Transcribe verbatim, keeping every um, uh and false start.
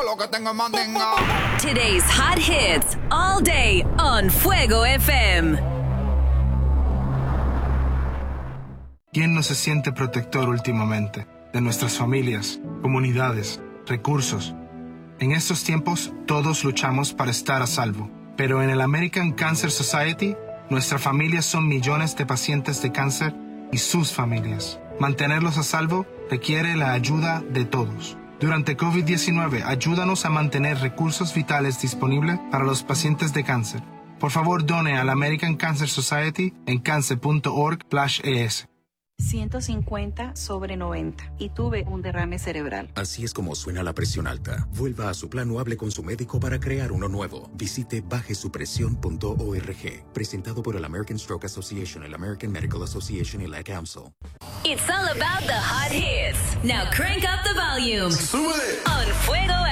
lo que tengo es mandinga. Today's hot hits all day on Fuego F M. ¿Quién no se siente protector últimamente de nuestras familias, comunidades, recursos? En estos tiempos, todos luchamos para estar a salvo. Pero en el American Cancer Society, nuestra familia son millones de pacientes de cáncer y sus familias. Mantenerlos a salvo requiere la ayuda de todos. Durante COVID diecinueve, ayúdanos a mantener recursos vitales disponibles para los pacientes de cáncer. Por favor, done al American Cancer Society en cancer punto org slash es. ciento cincuenta sobre noventa y tuve un derrame cerebral. Así es como suena la presión alta. Vuelva a su plan o hable con su médico para crear uno nuevo. Visite baje su presión punto org. Presentado por el American Stroke Association, el American Medical Association y la C A M S L. It's all about the hot hits. Now crank up the volume. ¡Súbele! On Fuego